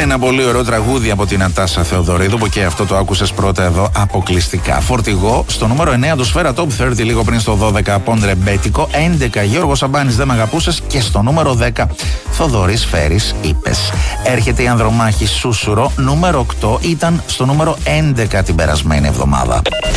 Ένα πολύ ωραίο τραγούδι από την Νατάσα Θεοδωρίδου, που και αυτό το άκουσες πρώτα εδώ αποκλειστικά. Φορτηγό στο νούμερο 9 το Σφαίρα Top 30, λίγο πριν στο 12 Ποντρεμπέτικο. 11 Γιώργος Σαμπάνης, Δεν Μ' Αγαπούσες. Και στο νούμερο 10 Θοδωρής Φέρης, Είπες. Έρχεται η Ανδρομάχη Σούσουρο, νούμερο 8, ήταν στο νούμερο 11 την περασμένη εβδομάδα.